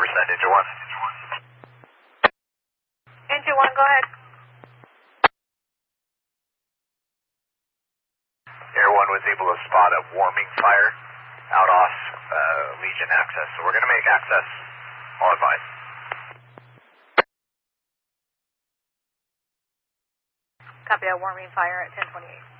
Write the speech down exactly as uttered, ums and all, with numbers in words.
percent, Ninja one. Ninja one, go ahead. Air one was able to spot a warming fire out off uh, Legion access, so we're going to make access all advised. Copy that warming fire at ten twenty-eight.